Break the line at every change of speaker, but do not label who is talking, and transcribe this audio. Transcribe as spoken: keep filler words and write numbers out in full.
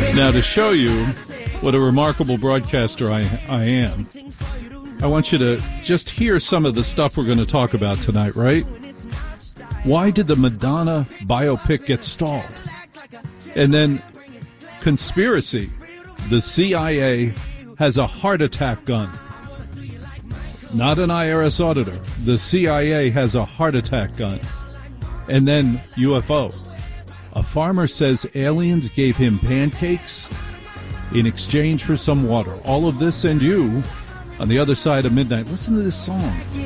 Now, to show you what a remarkable broadcaster I, I am, I want you to just hear some of the stuff we're going to talk about tonight, right? Why did the Madonna biopic get stalled? And then conspiracy. The C I A has a heart attack gun. Not an I R S auditor. The C I A has a heart attack gun. And then U F O. A farmer says aliens gave him pancakes in exchange for some water. All of this and you on the other side of midnight. Listen to this song.